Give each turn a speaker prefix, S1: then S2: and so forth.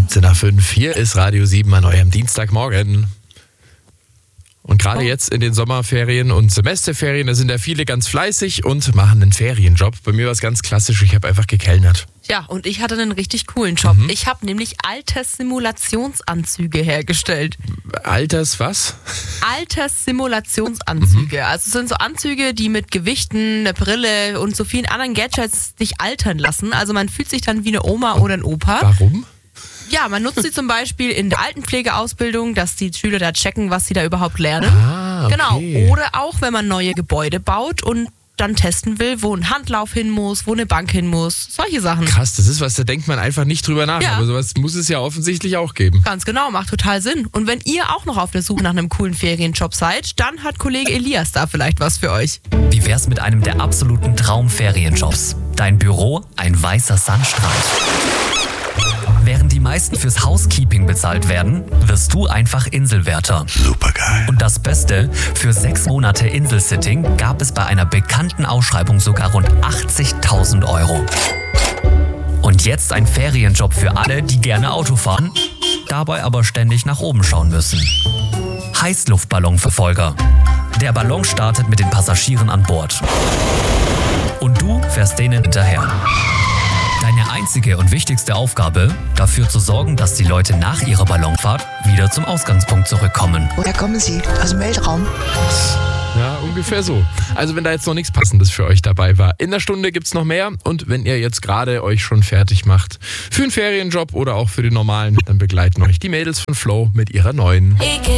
S1: 17:05. Hier ist Radio 7 an eurem Dienstagmorgen. Und gerade jetzt in den Sommerferien und Semesterferien, da sind ja viele ganz fleißig und machen einen Ferienjob. Bei mir war es ganz klassisch, ich habe einfach gekellnert.
S2: Ja, und ich hatte einen richtig coolen Job. Ich habe nämlich Alterssimulationsanzüge hergestellt.
S1: Was?
S2: Alterssimulationsanzüge. Also es sind so Anzüge, die mit Gewichten, einer Brille und so vielen anderen Gadgets dich altern lassen. Also man fühlt sich dann wie eine Oma oder ein Opa.
S1: Warum?
S2: Ja, man nutzt sie zum Beispiel in der Altenpflegeausbildung, dass die Schüler da checken, was sie da überhaupt lernen.
S1: Okay.
S2: Genau. Oder auch, wenn man neue Gebäude baut und dann testen will, wo ein Handlauf hin muss, wo eine Bank hin muss. Solche Sachen.
S1: Krass, das ist was, da denkt man einfach nicht drüber nach.
S2: Ja.
S1: Aber sowas muss es ja offensichtlich auch geben.
S2: Ganz genau, macht total Sinn. Und wenn ihr auch noch auf der Suche nach einem coolen Ferienjob seid, dann hat Kollege Elias da vielleicht was für euch.
S3: Wie wär's mit einem der absoluten Traumferienjobs? Dein Büro, ein weißer Sandstrand. Während die meisten fürs Housekeeping bezahlt werden, wirst du einfach Inselwärter.
S1: Supergeil.
S3: Und das Beste, für 6 Monate Inselsitting gab es bei einer bekannten Ausschreibung sogar rund 80.000 Euro. Und jetzt ein Ferienjob für alle, die gerne Auto fahren, dabei aber ständig nach oben schauen müssen. Heißluftballonverfolger. Der Ballon startet mit den Passagieren an Bord. Und du fährst denen hinterher. Deine einzige und wichtigste Aufgabe, dafür zu sorgen, dass die Leute nach ihrer Ballonfahrt wieder zum Ausgangspunkt zurückkommen.
S4: Woher kommen Sie? Aus dem Weltraum?
S1: Ja, ungefähr so. Also wenn da jetzt noch nichts Passendes für euch dabei war, in der Stunde gibt's noch mehr. Und wenn ihr jetzt gerade euch schon fertig macht für einen Ferienjob oder auch für den normalen, dann begleiten euch die Mädels von Flow mit ihrer neuen.